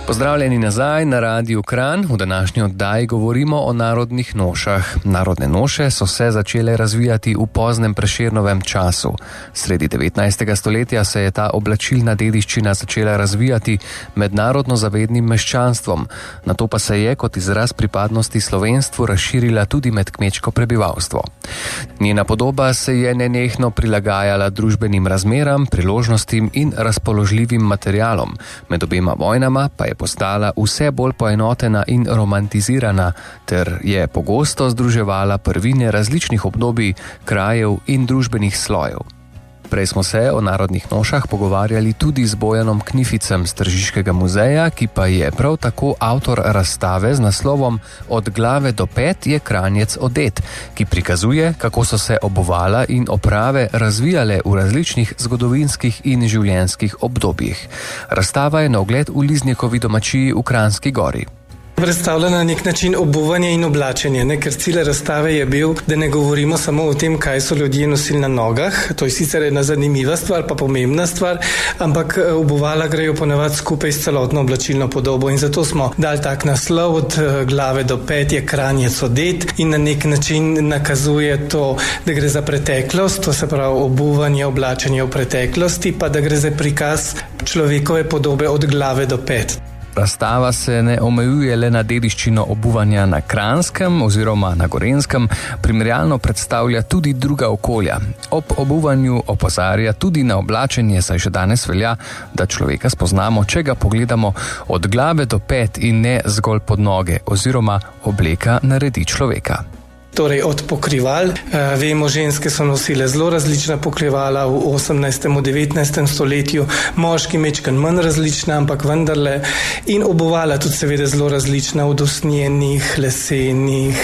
Pozdravljeni nazaj na Radiu Kranj. V današnji oddaji govorimo o narodnih nošah. Narodne noše so se začele razvijati v poznem Prešernovem času. Sredi 19. stoletja se je ta oblačilna dediščina začela razvijati med narodno zavednim meščanstvom. Nato pa se je kot izraz pripadnosti slovenstvu razširila tudi med kmečko prebivalstvo. Njena podoba se je nenehno prilagajala družbenim razmeram, priložnostim in razpoložljivim materialom. Med obema vojnama pa je postala vse bolj poenotena in romantizirana ter je pogosto združevala prvine različnih obdobij, krajev in družbenih slojev. Prej smo se o narodnih nošah pogovarjali tudi z Bojanom Knificem z Tržiškega muzeja, ki pa je prav tako avtor razstave z naslovom Od glave do pet je Kranjec odet, ki prikazuje, kako so se obuvala in oprave razvijale v različnih zgodovinskih in življenjskih obdobjih. Razstava je na ogled v Liznikovi domačiji v Kranjski Gori. Predstavlja na nek način obuvanje in oblačenje, ker cilj razstave je bil, da ne govorimo samo o tem, kaj so ljudje nosili na nogah, to je sicer ena zanimiva stvar, pa pomembna stvar, ampak obuvala grejo ponavadi skupaj s celotno oblačilno podobo in zato smo dali tak naslov Od glave do pet je Kranjec odet in na nek način nakazuje to, da gre za preteklost, to se pravi obuvanje, oblačenje v preteklosti, pa da gre za prikaz človekove podobe od glave do pet. Razstava se ne omejuje le na dediščino obuvanja na Kranjskem oziroma na Gorenjskem, primerjalno predstavlja tudi druga okolja. Ob obuvanju opozarja tudi na oblačenje, saj še danes velja, da človeka spoznamo, če ga pogledamo od glave do pet in ne zgolj pod noge, oziroma obleka naredi človeka. Torej od pokrival, vemo, ženske so nosile zelo različna pokrivala v 18. in 19. stoletju, moški mečkan manj različna, ampak vendarle, in obuvala tudi seveda zelo različna, od usnjenih, lesenih,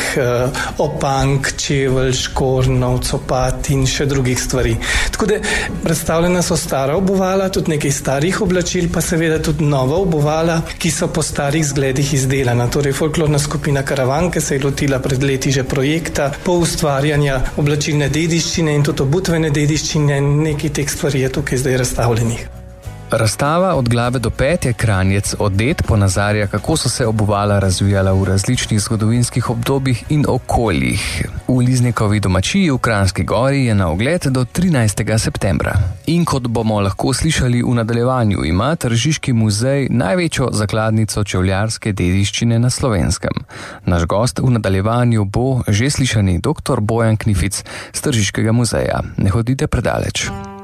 opank, čevelj, škornov, copat in še drugih stvari. Tako da predstavljena so stara obuvala, tudi nekaj starih oblačil, pa seveda tudi nova obuvala, ki so po starih zgledih izdelana. Torej folklorna skupina Karavan, ki se je lotila pred leti že po ustvarjanja oblačilne dediščine in tudi obutvene dediščine, nekaj teh stvari je tukaj zdaj razstavljenih. Razstava Od glave do pet je Kranjec odet ponazarja, kako so se obuvala razvijala v različnih zgodovinskih obdobjih in okoljih. V Liznikovi domačiji v Kranjski Gori je na ogled do 13. septembra. In kot bomo lahko slišali v nadaljevanju, ima Tržiški muzej največjo zakladnico čevljarske dediščine na Slovenskem. Naš gost v nadaljevanju bo že slišani dr. Bojan Knific z Tržiškega muzeja. Ne hodite predaleč.